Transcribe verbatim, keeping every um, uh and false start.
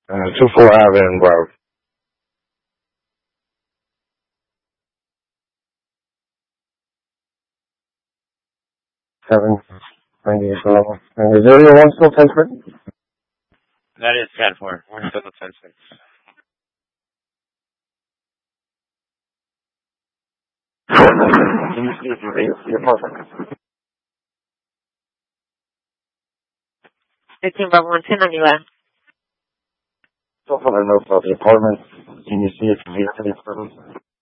Uh, two four Ave in Grove. Seven ninety-eight below. And is area one still ten foot? That is ten four. We're still at ten six. Can you see if you're, you're perfect? fifteen Bravo one ten on your left. So far, I know about the apartment. Can you see if you're here to the apartment?